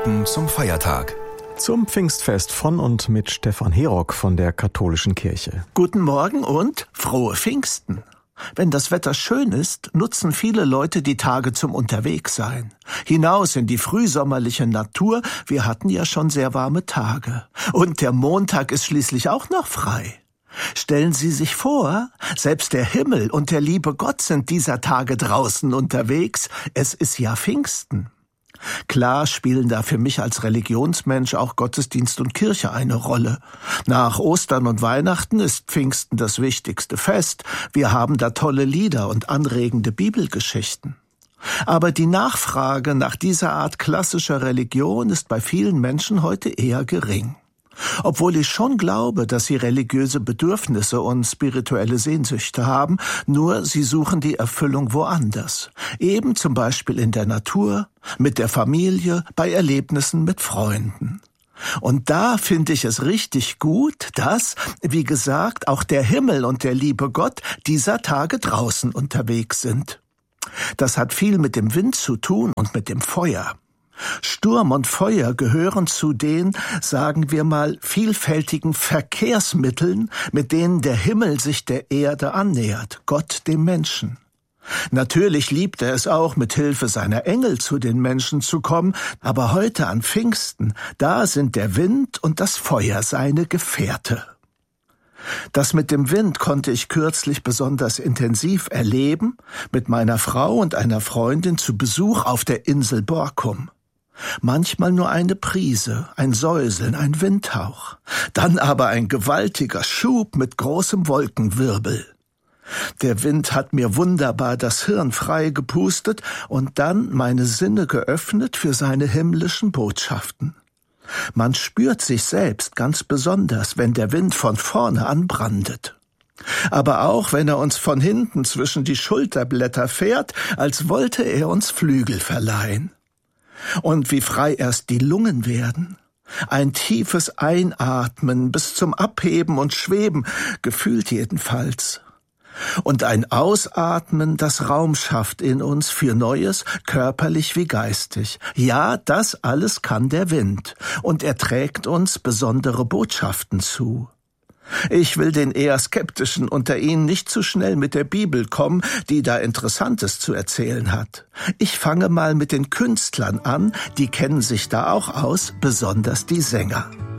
Minuten zum Feiertag. Zum Pfingstfest von und mit Stefan Herock von der Katholischen Kirche. Guten Morgen und frohe Pfingsten. Wenn das Wetter schön ist, nutzen viele Leute die Tage zum Unterwegssein. Hinaus in die frühsommerliche Natur, wir hatten ja schon sehr warme Tage. Und der Montag ist schließlich auch noch frei. Stellen Sie sich vor, selbst der Himmel und der liebe Gott sind dieser Tage draußen unterwegs. Es ist ja Pfingsten. Klar spielen da für mich als Religionsmensch auch Gottesdienst und Kirche eine Rolle. Nach Ostern und Weihnachten ist Pfingsten das wichtigste Fest. Wir haben da tolle Lieder und anregende Bibelgeschichten. Aber die Nachfrage nach dieser Art klassischer Religion ist bei vielen Menschen heute eher gering. Obwohl ich schon glaube, dass sie religiöse Bedürfnisse und spirituelle Sehnsüchte haben, nur sie suchen die Erfüllung woanders. Eben zum Beispiel in der Natur, mit der Familie, bei Erlebnissen mit Freunden. Und da finde ich es richtig gut, dass, wie gesagt, auch der Himmel und der liebe Gott dieser Tage draußen unterwegs sind. Das hat viel mit dem Wind zu tun und mit dem Feuer. Sturm und Feuer gehören zu den, sagen wir mal, vielfältigen Verkehrsmitteln, mit denen der Himmel sich der Erde annähert, Gott dem Menschen. Natürlich liebt er es auch, mit Hilfe seiner Engel zu den Menschen zu kommen, aber heute an Pfingsten, da sind der Wind und das Feuer seine Gefährte. Das mit dem Wind konnte ich kürzlich besonders intensiv erleben, mit meiner Frau und einer Freundin zu Besuch auf der Insel Borkum. Manchmal nur eine Prise, ein Säuseln, ein Windhauch, dann aber ein gewaltiger Schub mit großem Wolkenwirbel. Der Wind hat mir wunderbar das Hirn frei gepustet und dann meine Sinne geöffnet für seine himmlischen Botschaften. Man spürt sich selbst ganz besonders, wenn der Wind von vorne anbrandet. Aber auch, wenn er uns von hinten zwischen die Schulterblätter fährt, als wollte er uns Flügel verleihen. Und wie frei erst die Lungen werden. Ein tiefes Einatmen bis zum Abheben und Schweben, gefühlt jedenfalls. Und ein Ausatmen, das Raum schafft in uns für Neues, körperlich wie geistig. Ja, das alles kann der Wind. Und er trägt uns besondere Botschaften zu. Ich will den eher Skeptischen unter Ihnen nicht zu schnell mit der Bibel kommen, die da Interessantes zu erzählen hat. Ich fange mal mit den Künstlern an, die kennen sich da auch aus, besonders die Sänger.